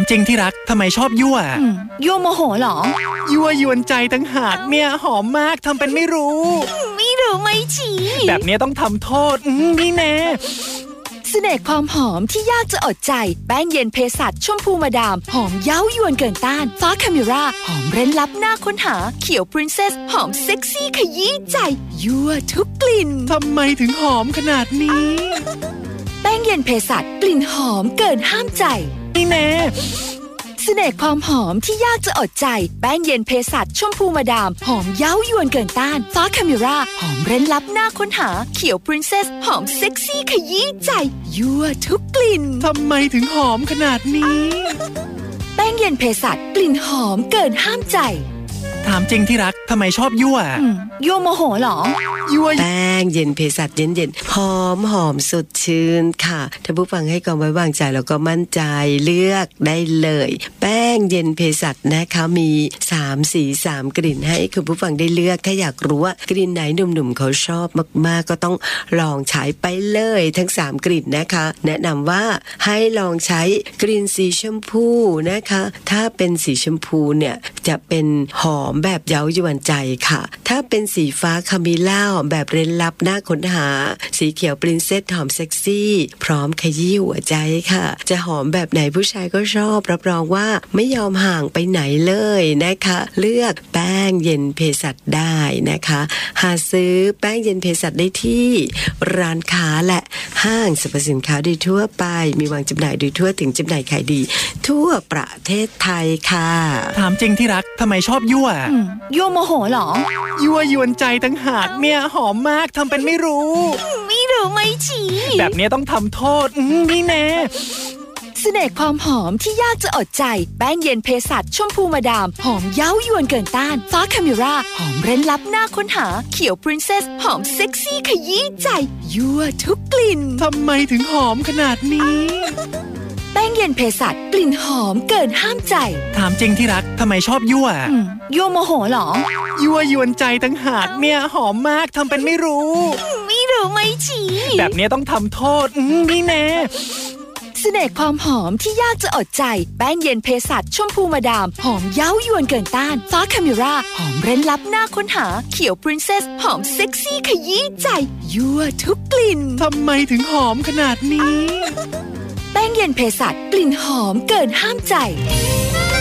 จริงที่รักทำไมชอบยั่วยั่วโมโหเหรอยั่วยวนใจตั้งหากเนี่ยหอมมากทำเป็นไม่รู้ไม่รู้ไม่ชี้แบบนี้ต้องทำโทษนี่แน่เสน่ห์ความหอมที่ยากจะอดใจแป้งเย็นเภสัชชมพูมาดามหอมเย้ายวนเกินต้านฟ้าคาเมราหอมเร้นลับน่าค้นหาเขียวพรินเซสหอมเซ็กซี่ขยี้ใจยั่วทุกกลิ่นทำไมถึงหอมขนาดนี้แป้งเย็นเภสัชกลิ่นหอมเกินห้ามใจนี่แน่เสน่ห์ความหอมที่ยากจะอดใจแป้งเย็นเภสัชชมพูมาดามหอมเย้ายวนเกินต้านฟ้าคาเมราหอมเร้นลับน่าค้นหาเขียวพรินเซสหอมเซ็กซี่ขยี้ใจยั่วทุกกลิ่นทำไมถึงหอมขนาดนี้แป้งเย็นเภสัชกลิ่นหอมเกินห้ามใจถามจริงที่รักทำไมชอบยั่วยั่วโมโหเหรอยั่วแป้งเย็นเภสัชเย็นๆหอมสดชื่นค่ะถ้าผู้ฟังให้ความไว้วางใจแล้วก็มั่นใจเลือกได้เลยแป้งเย็นเภสัชนะคะมี3สี3กลิ่นให้คุณผู้ฟังได้เลือกถ้าอยากรู้ว่ากลิ่นไหนหนุ่มๆเขาชอบมากๆก็ต้องลองใช้ไปเลยทั้ง3กลิ่นนะคะแนะนำว่าให้ลองใช้กลิ่นสีชมพูนะคะถ้าเป็นสีชมพูเนี่ยจะเป็นหอมแบบเย้ายวนใจค่ะถ้าเป็นสีฟ้าคามิล่าหอมแบบเร้นลับน่าค้นหาสีเขียวปรินเซสหอมเซ็กซี่พร้อมขยี้หัวใจค่ะจะหอมแบบไหนผู้ชายก็ชอบรับรองว่าไม่ยอมห่างไปไหนเลยนะคะเลือกแป้งเย็นเภสัชได้นะคะหาซื้อแป้งเย็นเภสัชได้ที่ร้านค้าและห้างสรรพสินค้าโดยทั่วไปมีวางจำหน่ายโดยทั่วถึงจำหน่ายขายดีทั่วประเทศไทยค่ะถามจริงที่รักทำไมชอบยั่วยั่วโมโหเหรอยั่วยวนใจตั้งหากเนี่ยหอมมากทำเป็นไม่รู้ไม่รู้ไม่ชี้แบบนี้ต้องทำโทษนี่แน่เสน่ห์ความหอมที่ยากจะอดใจแป้งเย็นเภสัชชมพูมาดามหอมเย้ายวนเกินต้านฟ้าคาเมราหอมเร้นลับน่าค้นหาเขียวพรินเซสหอมเซ็กซี่ขยี้ใจยั่วทุกกลิ่นทำไมถึงหอมขนาดนี้แป้งเย็นเภสัชกลิ่นหอมเกินห้ามใจถามจริงที่รักทำไมชอบยั่วยั่วโมโหเหรอยั่วยวนใจตั้งหากเนี่ยหอมมากทำเป็นไม่รู้ไม่รู้ไม่ชี้แบบนี้ต้องทำโทษนี่แน่เสน่ห์ความหอมที่ยากจะอดใจแป้งเย็นเภสัชชมพูมาดามหอมเย้ายวนเกินต้านฟ้าคาเมราหอมเร้นลับน่าค้นหาเขียวพรินเซสหอมเซ็กซี่ขยี้ใจยั่วทุกกลิ่นทำไมถึงหอมขนาดนี้แป้งเย็นเภสัชกลิ่นหอมเกินห้ามใจ